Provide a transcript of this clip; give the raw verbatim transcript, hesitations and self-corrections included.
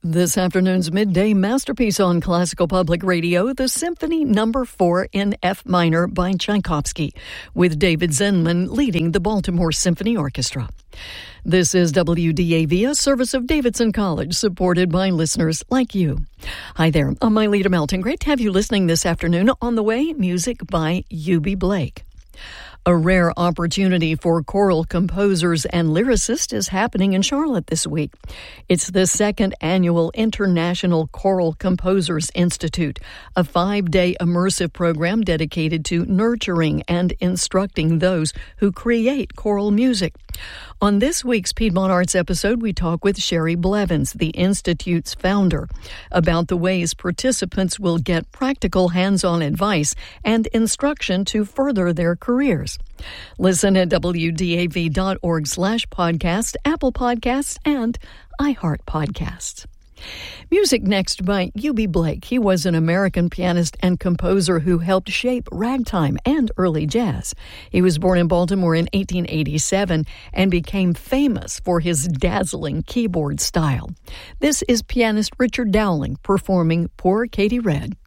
This afternoon's midday masterpiece on Classical Public Radio, the Symphony Number four in F minor by Tchaikovsky, with David Zenman leading the Baltimore Symphony Orchestra. This is W D A V, a service of Davidson College, supported by listeners like you. Hi there, I'm Myleta Melton. Great to have you listening this afternoon. On the way, music by Eubie Blake. A rare opportunity for choral composers and lyricists is happening in Charlotte this week. It's the second annual International Choral Composers Institute, a five-day immersive program dedicated to nurturing and instructing those who create choral music. On this week's Piedmont Arts episode, we talk with Sherry Blevins, the Institute's founder, about the ways participants will get practical hands-on advice and instruction to further their careers. Listen at W D A V dot org slash podcast, Apple Podcasts, and iHeart Podcasts. Music next by Eubie Blake. He was an American pianist and composer who helped shape ragtime and early jazz. He was born in Baltimore in eighteen eighty-seven and became famous for his dazzling keyboard style. This is pianist Richard Dowling performing Poor Katie Red.